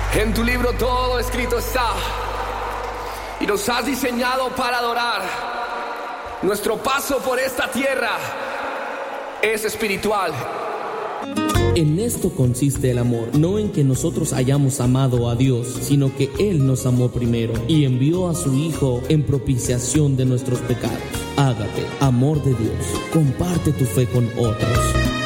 En tu libro todo escrito está, y nos has diseñado para adorar. Nuestro paso por esta tierra es espiritual. En esto consiste el amor, no en que nosotros hayamos amado a Dios, sino que Él nos amó primero y envió a su Hijo en propiciación de nuestros pecados. Ágape, amor de Dios, comparte tu fe con otros.